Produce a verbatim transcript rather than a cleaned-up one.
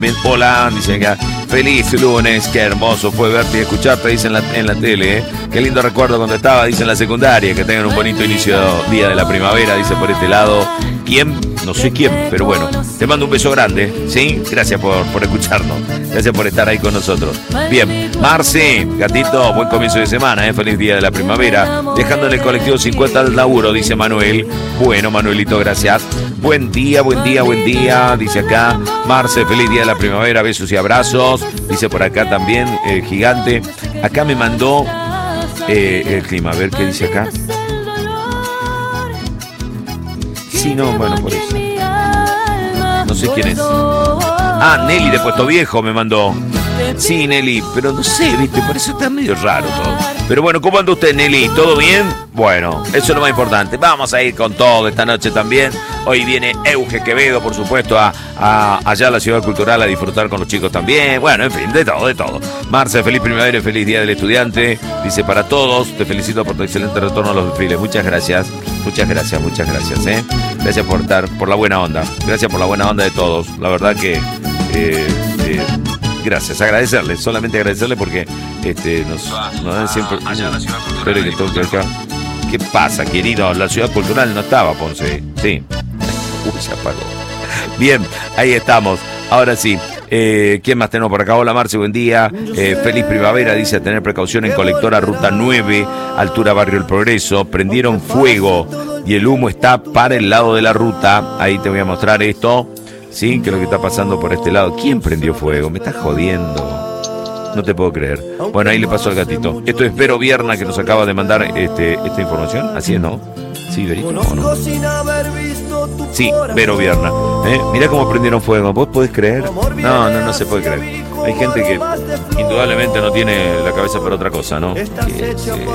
Hola, dice acá, feliz lunes, qué hermoso fue verte y escucharte, dice en la, en la tele, ¿eh? Qué lindo recuerdo cuando estaba, dice en la secundaria, que tengan un bonito inicio día de la primavera, dice por este lado. ¿Quién? No sé quién, pero bueno, te mando un beso grande, ¿sí? Gracias por, por escucharnos, gracias por estar ahí con nosotros. Bien, Marce, gatito, buen comienzo de semana, ¿eh? Feliz día de la primavera, dejando en el colectivo cincuenta al laburo, dice Manuel. Bueno, Manuelito, gracias. Buen día, buen día, buen día, dice acá Marce, feliz día de la primavera, besos y abrazos, dice por acá también el gigante. Acá me mandó eh, el clima, a ver qué dice acá. Sí, no, bueno, por eso. No sé quién es. Ah, Nelly de Puesto Viejo me mandó. Sí, Nelly, pero no sé, viste, por eso está medio raro todo. Pero bueno, ¿cómo anda usted, Nelly? ¿Todo bien? Bueno, eso es lo más importante. Vamos a ir con todo esta noche también. Hoy viene Euge Quevedo, por supuesto, a, a allá a la Ciudad Cultural a disfrutar con los chicos también. Bueno, en fin, de todo, de todo. Marce, feliz primavera y feliz día del estudiante. Dice para todos, te felicito por tu excelente retorno a los desfiles. Muchas gracias, muchas gracias, muchas gracias, ¿eh? Gracias por estar, por la buena onda. Gracias por la buena onda de todos. La verdad que... Eh, eh, Gracias, agradecerle, solamente agradecerle porque este, nos, nos dan siempre... Pero que toque acá. ¿Qué pasa, querido? La Ciudad Cultural no estaba, Ponce. Sí. Uy, se apagó. Bien, ahí estamos. Ahora sí. Eh, ¿Quién más tenemos por acá? Hola, Marce, buen día. Eh, feliz primavera, dice, a tener precaución en colectora Ruta nueve, altura Barrio El Progreso. Prendieron fuego y el humo está para el lado de la ruta. Ahí te voy a mostrar esto. Sí, que es lo que está pasando por este lado. ¿Quién prendió fuego? Me estás jodiendo. No te puedo creer. Bueno, ahí le pasó al gatito. Esto es Vero Vierna, que nos acaba de mandar este, esta información. Así es, ¿no? Sí, Verito, ¿o no? Sí, Vero Vierna. ¿Eh? Mirá cómo prendieron fuego. ¿Vos podés creer? No, no, no se puede creer. Hay gente que indudablemente no tiene la cabeza para otra cosa, ¿no? Que, que,